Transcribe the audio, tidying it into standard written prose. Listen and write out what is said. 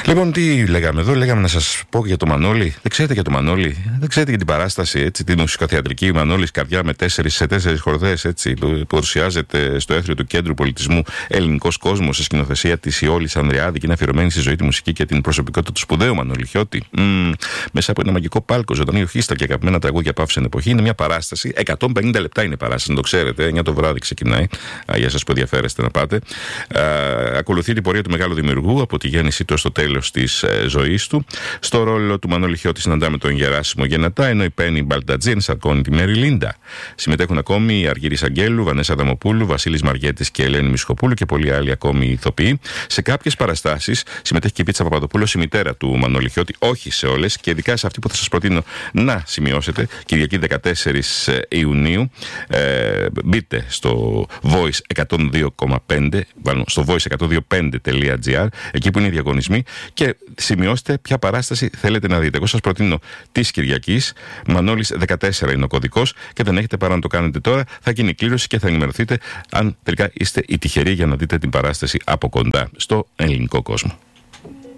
Λοιπόν, τι λέγαμε εδώ, λέγαμε να σας πω για το Μανώλη. Δεν ξέρετε για το Μανώλη, δεν ξέρετε για την παράσταση, έτσι, τη μουσικοθεατρική Μανώλης Καρδιά με 4 χορδές, έτσι, που παρουσιάζεται στο έθριο του Κέντρου Πολιτισμού Ελληνικός Κόσμος, σε σκηνοθεσία της Ιόλης Ανδριάδη και είναι αφιερωμένη στη ζωή, τη μουσική και την προσωπικότητα του σπουδαίου Μανώλη Χιώτη. Μέσα από ένα μαγικό πάλκο, ζωντανή ορχήστρα και αγαπημένα τραγούδια από άφησε εποχή. Είναι μια παράσταση, 150 λεπτά είναι η παράσταση, να το ξέρετε, 9 το βράδυ ξεκινάει, για σας που ενδιαφέρεστε να πάτε. Ακολουθεί την πορεία του μεγάλου δημιουργού από τη γέννησή του στο τέλος της ζωής του. Στο ρόλο του Μανώλη Χιώτη συναντάμε τον Γεράσιμο Γενετά, ενώ η Πέννη Μπαλτατζή ενσαρκώνει τη Μέρι Λίντα. Συμμετέχουν ακόμη η Αργύρης Αγγέλου, Βανέσα Αδαμοπούλου, Βασίλης Μαργέτης και Ελένη Μισχοπούλου και πολλοί άλλοι ακόμη ηθοποιοί. Σε κάποιες παραστάσεις συμμετέχει και η Πίτσα Παπαδοπούλου, η μητέρα του Μανώλη Χιώτη, όχι σε όλες, και ειδικά σε αυτή που θα σας προτείνω να σημειώσετε, Κυριακή 14 Ιουνίου. Μπείτε στο Voice 102,5, στο voice102.5.gr, εκεί που είναι οι διαγωνισμοί, και σημειώστε ποια παράσταση θέλετε να δείτε. Εγώ σας προτείνω της Κυριακής, Μανώλης 14 είναι ο κωδικός, και δεν έχετε παρά να το κάνετε τώρα. Θα γίνει η κλήρωση και θα ενημερωθείτε αν τελικά είστε οι τυχεροί για να δείτε την παράσταση από κοντά στο ελληνικό κόσμο.